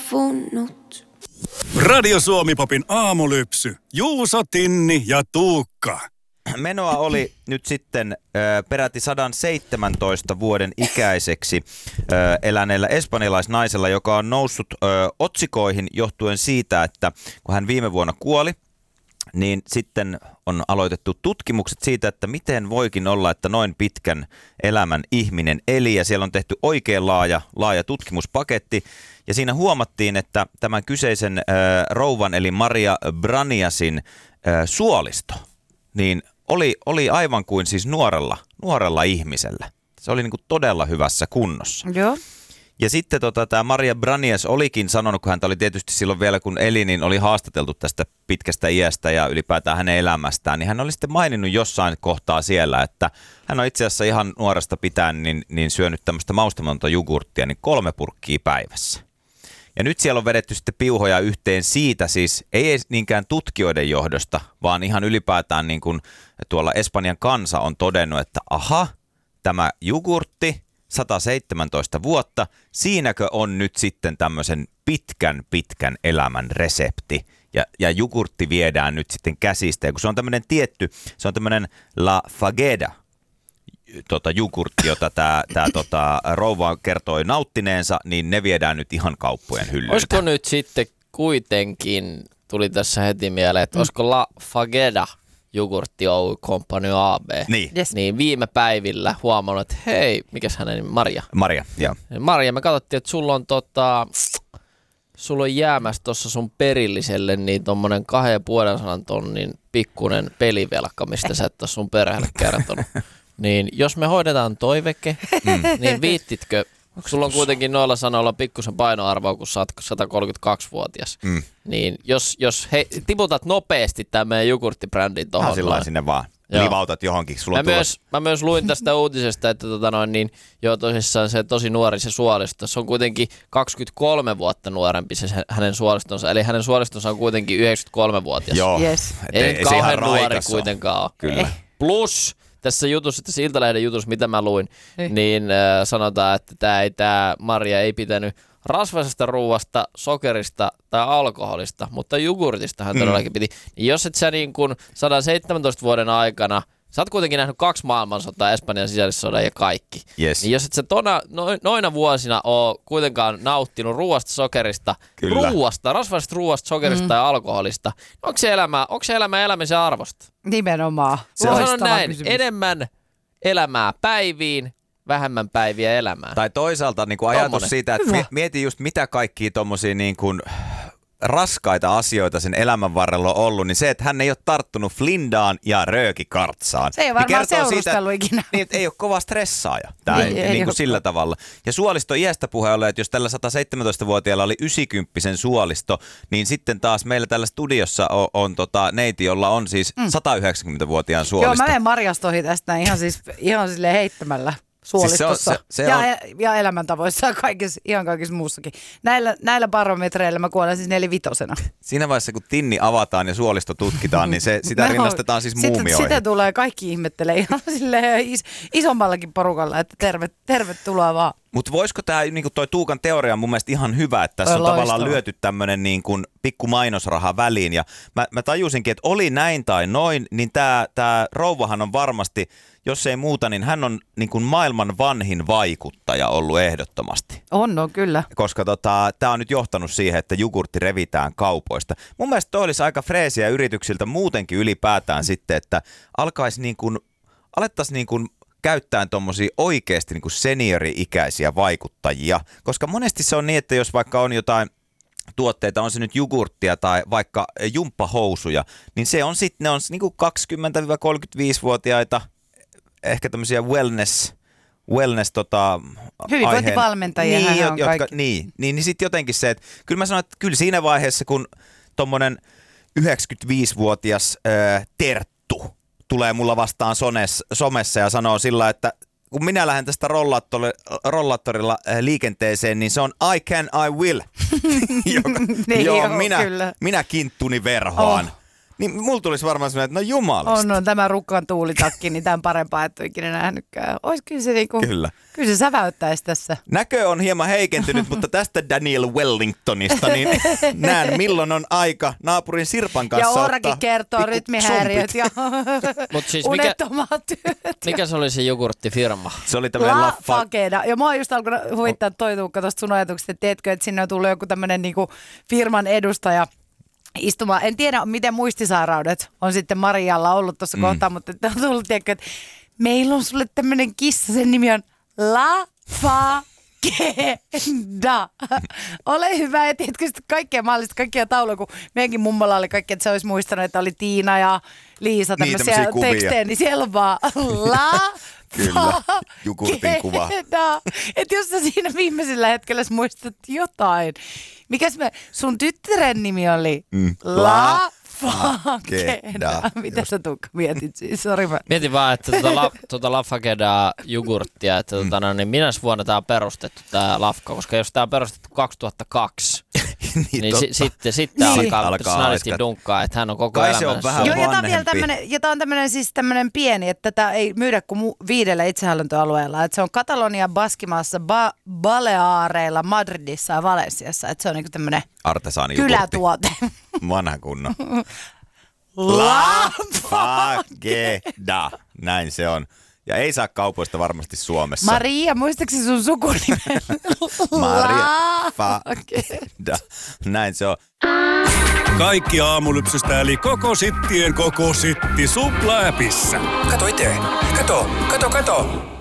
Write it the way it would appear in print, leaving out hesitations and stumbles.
savunnut. Radio Suomi-popin aamulypsy. Juuso, Tinni ja Tuukka. Menoa oli nyt sitten peräti 117 vuoden ikäiseksi eläneellä espanjalaisnaisella, joka on noussut otsikoihin johtuen siitä, että kun hän viime vuonna kuoli, niin sitten on aloitettu tutkimukset siitä, että miten voikin olla, että noin pitkän elämän ihminen eli. Ja siellä on tehty oikein laaja tutkimuspaketti. Ja siinä huomattiin, että tämän kyseisen rouvan eli Maria Braniasin suolisto niin oli aivan kuin siis nuorella ihmisellä. Se oli niin kuin todella hyvässä kunnossa. Joo. Ja sitten tämä Maria Branias olikin sanonut, kun häntä oli tietysti silloin vielä kun eli, niin oli haastateltu tästä pitkästä iästä ja ylipäätään hänen elämästään, niin hän oli sitten maininnut jossain kohtaa siellä, että hän on itse asiassa ihan nuoresta pitäen niin syönyt tämmöistä maustamatonta jogurttia niin 3 purkkia päivässä. Ja nyt siellä on vedetty sitten piuhoja yhteen siitä, siis ei niinkään tutkijoiden johdosta, vaan ihan ylipäätään niin kuin tuolla Espanjan kansa on todennut, että aha, tämä jogurtti, 117 vuotta, siinäkö on nyt sitten tämmöisen pitkän elämän resepti. Ja jogurtti viedään nyt sitten käsistä. Ja kun se on tämmöinen se on tämmöinen La Fageda jogurtti, jota tämä rouva kertoi nauttineensa, niin ne viedään nyt ihan kauppojen hyllyiltä. Olisiko nyt sitten kuitenkin, tuli tässä heti mieleen, että olisiko La Fageda Jogurtti Oy Company AB. Niin. Yes. Niin viime päivillä huomannut, että hei, mikäs hänen nimi? Maria, joo. Maria, me katsottiin, että sulla on jäämässä tuossa sun perilliselle niin tommonen 2,5 tonnin pikkunen pelivelka, mistä sä et ole sun perheelle kertonut. Niin jos me hoidetaan toiveke, niin viittitkö, sulla on kuitenkin noilla sanoilla pikkusen painoarvoa, kun sä oot 132-vuotias. Niin jos tiputat nopeasti tämän meidän jogurttibrändin tohon. Sillä sinne vaan. Joo. Livautat johonkin. Mä myös luin tästä uutisesta, että tosissaan se tosi nuori se suolisto. Se on kuitenkin 23 vuotta nuorempi se hänen suolistonsa. Eli hänen suolistonsa on kuitenkin 93-vuotias. Joo. Yes. Ei kauhean nuori kuitenkaan ole. Kyllä. Plus tässä Iltalehden jutussa, mitä mä luin, niin sanotaan, että tämä Maria ei pitänyt rasvaisesta ruuasta, sokerista tai alkoholista, mutta jogurtista hän todellakin piti. Niin jos et sä niin kuin 117 vuoden aikana, sä oot kuitenkin nähnyt 2 maailmansotaa, Espanjan sisällissodan ja kaikki. Yes. Niin jos et sä noina vuosina oo kuitenkaan nauttinut ruuasta, sokerista, rasvaisesta ruuasta, sokerista tai alkoholista, onko se elämä elämisen arvosta? Nimenomaan. Mä sanon näin, kysymys. enemmän elämää päiviin, vähemmän päiviä elämään. Tai toisaalta niin kuin ajatus siitä, että mieti just mitä kaikkia tommosia niin kuin raskaita asioita sen elämän varrella on ollut, niin se, että hän ei ole tarttunut flindaan ja röökikartsaan. Se ei varmaan niin seurustellut ikinä. Niin, että ei ole kova stressaaja niin kuin sillä tavalla. Ja suolisto iästä puheen ollen, että jos tällä 117-vuotiaalla oli 90 suolisto, niin sitten taas meillä tällä studiossa on neiti, jolla on siis 190-vuotiaan suolisto. Joo, mä menen marjastoihin tästä ihan silleen heittämällä. Suolistossa siis ja elämäntavoissa ja ihan kaikissa muussakin. Näillä barometreillä mä kuolen siis 4-5. Siinä vaiheessa, kun tinni avataan ja suolisto tutkitaan, niin sitä rinnastetaan siis muumioihin. Sitä tulee kaikki ihmettelee ihan silleen isommallakin porukalla, että tervetuloa vaan. Mutta voisiko tämä, niin toi Tuukan teoria on mun mielestä ihan hyvä, että tässä on tavallaan lyöty tämmöinen niin kuin pikku mainosraha väliin. Ja mä tajusinkin, että oli näin tai noin, niin tämä rouvahan on varmasti, jos ei muuta, niin hän on niin kuin maailman vanhin vaikuttaja ollut ehdottomasti. On kyllä. Koska tämä on nyt johtanut siihen, että jogurtti revitään kaupoista. Mun mielestä toi olisi aika freesiä yrityksiltä muutenkin ylipäätään sitten, että alettaisiin niin kuin käyttää tommosia oikeasti niin kuin seniori-ikäisiä vaikuttajia, koska monesti se on niin, että jos vaikka on jotain tuotteita, on se nyt jogurttia tai vaikka jumppahousuja, niin ne on niin kuin 20-35-vuotiaita, ehkä tämmöisiä wellness hyvinvointivalmentajia niin, on kaikki. Niin sitten jotenkin se, että kyllä mä sanon, että kyllä siinä vaiheessa, kun tommonen 95-vuotias Terttu tulee mulla vastaan somessa ja sanoo sillä, että kun minä lähden tästä rollaattorilla liikenteeseen, niin se on I can, I will. Joo, minä kinttuni verhoan. Niin mulla tulisi varmaan sellainen, että no jumalista. On tämä rukkan tuulitakki, niin tämän parempaa et ole ikinä nähnytkään. Ois kyllä se niinku, Kyllä. Kyllä se säväyttäisi tässä. Näkö on hieman heikentynyt, mutta tästä Daniel Wellingtonista niin näen, milloin on aika naapurin Sirpan kanssa Ja Oorakin kertoo rytmihäiriöt ja Mut siis unettomat työt. mikä se oli se jogurttifirma? Se oli tämmöinen La Fageda. Ja mua on just alkanut huvittaa toi Tuukka tuosta sun ajatuksesta, että tiedätkö, että sinne on tullut joku tämmöinen niinku firman edustaja istumaan. En tiedä, miten muistisairaudet on sitten Marialla ollut tuossa kohtaa, mutta on tullut, tiedätkö, että meillä on sulle tämmöinen kissa, sen nimi on La Fageda. Ole hyvä, ja tiedätkö sitten kaikkea mahdollista, kaikkia tauluja, kun meidänkin mummolla oli kaikki, että se olisi muistanut, että oli Tiina ja Liisa tämmöisiä tekstejä, niin siellä on vaan La Kyllä, jogurtin kuva. Että jos sä siinä viimeisellä hetkellä muistat jotain. Mikäs sun tyttären nimi oli? La Fageda. Mitä sä Tuukka mietit siis? Sori mä. Mietin vaan, että tuota La Fagedaa jogurttia, että niin minäs vuonna tää on perustettu tää lafka, koska jos tää on perustettu 2002, niin sitten alkaa snadisti dunkkaa, että hän on koko elämänsä. Se on vähän Joo, vanhempi. ja tää on tämmönen pieni, että tätä ei myydä kuin 5 itsehallintoalueella. Että se on Katalonia, Baskimaassa, Baleareilla, Madridissa ja Valensiassa. Että se on niinku tämmönen kylätuote. Vanha kunnon. La Fageda. Näin se on. Ja ei saa kaupoista varmasti Suomessa. Maria, muistaakseni sun sukunimen? Maria Fageda. Näin se on. Kaikki aamulypsystä eli koko sittien koko sitti Supla-äpissä. Kato itse. Kato.